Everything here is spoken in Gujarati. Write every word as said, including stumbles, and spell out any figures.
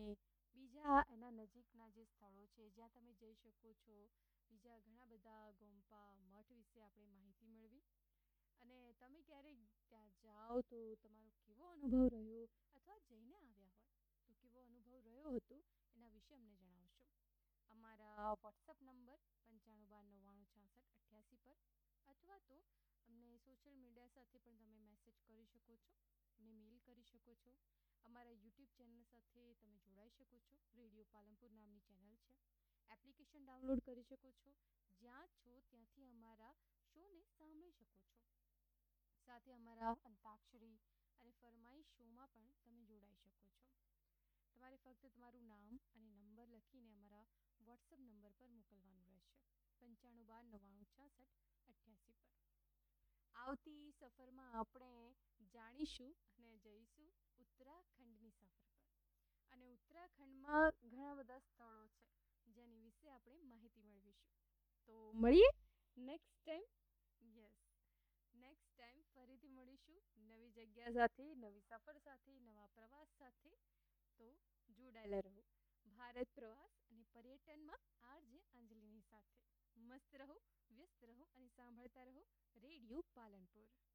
બીજા એના નજીકના જે સ્થળો છે જ્યાં તમે જઈ શકો છો, બીજા ઘણા બધા ગોમ્પા મઠ વિશે આપણે માહિતી મેળવી. અને તમે ક્યારેક ત્યાં જાઓ તો તમારો કેવો અનુભવ રહ્યો, અથવા જઈને આવ્યા હોય તો કેવો અનુભવ રહ્યો હતો એના વિશે અમને જણાવશો. અમારા વોટ્સઅપ નંબર પંચાણું બાર નવ્વાણું છાસઠ અઠ્યાસી પર, અથવા તો અમને સોશિયલ મીડિયા સાથે પણ તમે મેસેજ કરી શકો છો, અમને મેલ કરી શકો છો. અમારા યુટ્યુબ ચેનલ સાથે તમે જોડાઈ શકો છો. રેડિયો પાલનપુર નામની ચેનલ છે. એપ્લિકેશન ડાઉનલોડ કરી શકો છો. જ્યાં છો ત્યાંથી અમારા શોને સાંભળી શકો છો. સાથે અમારા અંતાક્ષરી અને ફરમાઈશ શોમાં પણ તમે જોડાઈ શકો છો. તમારે ફક્ત તમારું નામ અને નંબર લખીને અમારા વોટ્સઅપ નંબર પર મોકલવાનું રહેશે, પંચાણું બાર નવ્વાણું છાસઠ અઠ્યાસી પર. આવતી સફરમાં આપણે જાણીશું અને જઈશું ઉત્તરાખંડની સફર પર. અને ઉત્તરાખંડમાં ઘણા બધા સ્થળો છે જેની વિશે આપણે માહિતી મેળવીશું. તો મળીએ next time. Yes, next time ફરીથી મળીશું નવી જગ્યા સાથે, નવી સફર સાથે, નવા પ્રવાસ સાથે. તો જોડાયેલા રહો ભારત પ્રવાસ અને પર્યટનમાં આરજે અંજલિની સાથે. મસ્ત રહો, વ્યસ્ત રહો અને સાંભળતા રહો રેડિયો પાલનપુર.